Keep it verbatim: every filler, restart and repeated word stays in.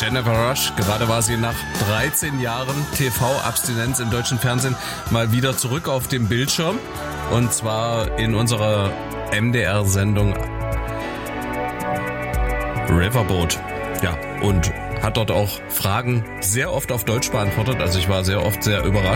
Jennifer Rush. Gerade war sie nach dreizehn Jahren T V-Abstinenz im deutschen Fernsehen mal wieder zurück auf dem Bildschirm. Und zwar in unserer M D R-Sendung Riverboat. Ja, und hat dort auch Fragen sehr oft auf Deutsch beantwortet. Also ich war sehr oft sehr überrascht.